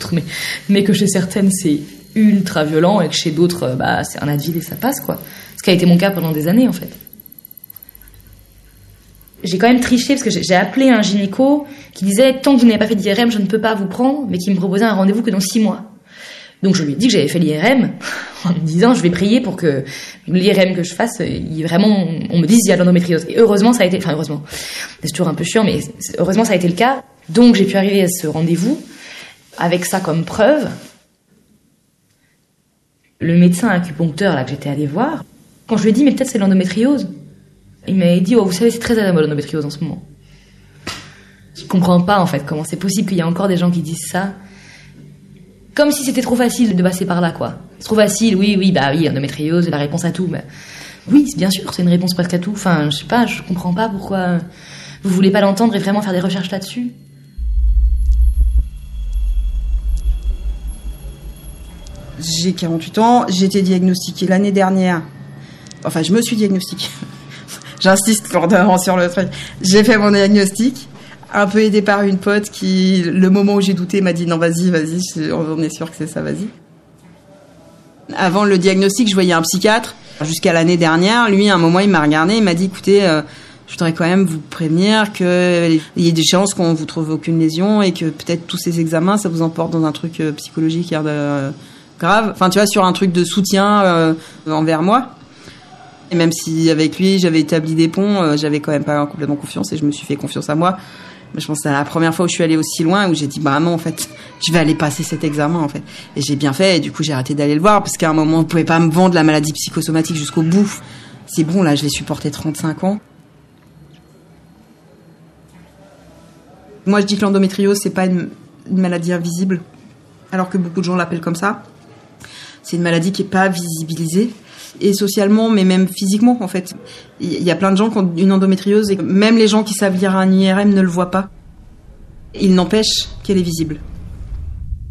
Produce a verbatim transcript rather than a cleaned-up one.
d'autres, mais, mais que chez certaines, c'est ultra violent et que chez d'autres, bah, c'est un Advil et ça passe, quoi. Ce qui a été mon cas pendant des années, en fait. J'ai quand même triché parce que j'ai appelé un gynéco qui disait « Tant que vous n'avez pas fait d'I R M, je ne peux pas vous prendre », mais qui me proposait un rendez-vous que dans six mois. Donc je lui ai dit que j'avais fait l'I R M en me disant « Je vais prier pour que l'I R M que je fasse, il, vraiment, on me dise il y a l'endométriose ». Et heureusement, ça a été... Enfin, heureusement, c'est toujours un peu chiant, mais heureusement, ça a été le cas. Donc j'ai pu arriver à ce rendez-vous avec ça comme preuve. Le médecin acupuncteur là, que j'étais allée voir, quand je lui ai dit « Mais peut-être c'est l'endométriose », il m'avait dit « Oh, vous savez, c'est très à la mode l'endométriose en ce moment ». Je comprends pas, en fait, comment c'est possible qu'il y ait encore des gens qui disent ça. Comme si c'était trop facile de passer par là, quoi. C'est trop facile, oui, oui, bah oui, endométriose, c'est la réponse à tout. Mais... Oui, bien sûr, c'est une réponse presque à tout. Enfin, je sais pas, je comprends pas pourquoi vous voulez pas l'entendre et vraiment faire des recherches là-dessus. J'ai quarante-huit ans, j'ai été diagnostiquée l'année dernière. Enfin, je me suis diagnostiquée. J'insiste lourdement sur le truc. J'ai fait mon diagnostic, un peu aidée par une pote qui, le moment où j'ai douté, m'a dit non, vas-y, vas-y, on est sûr que c'est ça, vas-y. Avant le diagnostic, je voyais un psychiatre. Jusqu'à l'année dernière, lui, à un moment, il m'a regardé, il m'a dit, écoutez, euh, je voudrais quand même vous prévenir qu'il y ait des chances qu'on vous trouve aucune lésion et que peut-être tous ces examens, ça vous emporte dans un truc euh, psychologique euh, grave. Enfin, tu vois, sur un truc de soutien euh, envers moi. Et même si avec lui j'avais établi des ponts, euh, j'avais quand même pas complètement confiance et je me suis fait confiance à moi. Mais je pense que c'est la première fois où je suis allée aussi loin où j'ai dit bah non, en fait je vais aller passer cet examen en fait. Et j'ai bien fait et du coup j'ai arrêté d'aller le voir parce qu'à un moment on pouvait pas me vendre la maladie psychosomatique jusqu'au bout. C'est bon, là je l'ai supporté trente-cinq ans. Moi je dis que l'endométriose c'est pas une, une maladie invisible alors que beaucoup de gens l'appellent comme ça. C'est une maladie qui est pas visibilisée. Et socialement, mais même physiquement, en fait. Il y a plein de gens qui ont une endométriose et même les gens qui savent lire un I R M ne le voient pas. Il n'empêche qu'elle est visible.